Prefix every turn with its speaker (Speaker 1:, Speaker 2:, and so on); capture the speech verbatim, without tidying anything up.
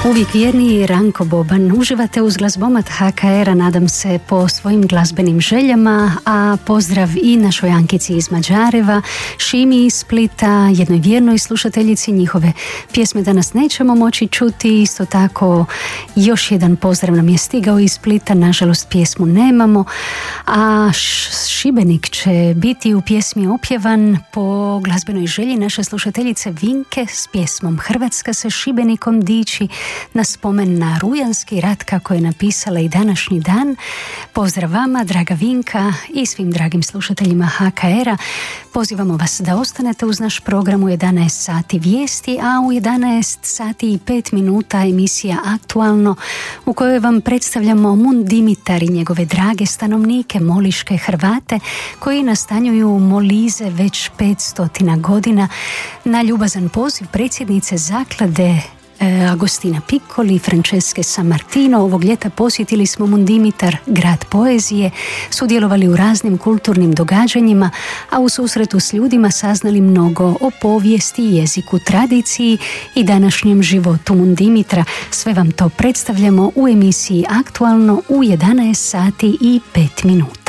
Speaker 1: Uvijek vjerni Ranko Boban. Uživate uz glazbomat ha ka era, nadam se, po svojim glazbenim željama, a pozdrav i našoj Ankici iz Mađareva, Šimi iz Splita, jednoj vjernoj slušateljici. Njihove pjesme danas nećemo moći čuti. Isto tako još jedan pozdrav nam je stigao iz Splita, nažalost pjesmu nemamo, a Šibenik će biti u pjesmi opjevan po glazbenoj želji naše slušateljice Vinke s pjesmom Hrvatska se Šibenikom diči, na spomen na Rujanski rat, kako je napisala i današnji dan. Pozdrav vama, draga Vinka, i svim dragim slušateljima ha ka era. Pozivamo vas da ostanete uz naš program u jedanaest sati vijesti, a u jedanaest sati i pet minuta emisija Aktualno, u kojoj vam predstavljamo Mund Dimitar i njegove drage stanovnike, moliške Hrvate, koji nastanjuju Molize već petsto godina. Na ljubazan poziv predsjednice zaklade Agostina Piccoli, Franceske Sammartino, ovog ljeta posjetili smo Mund Dimitar, grad poezije, sudjelovali u raznim kulturnim događanjima, a u susretu s ljudima saznali mnogo o povijesti, jeziku, tradiciji i današnjem životu Mund Dimitra. Sve vam to predstavljamo u emisiji Aktualno u jedanaest sati i pet minuta.